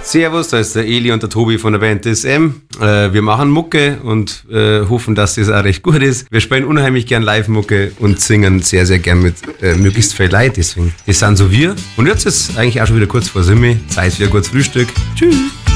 Servus, da ist der Eli und der Tobi von der Band DSM. Wir machen Mucke und hoffen, dass das auch recht gut ist. Wir spielen unheimlich gern Live-Mucke und singen sehr, sehr gern mit möglichst viel Leid. Deswegen, das sind so wir. Und jetzt ist eigentlich auch schon wieder kurz vor Simme. Zeit für ein kurzes Frühstück. Tschüss.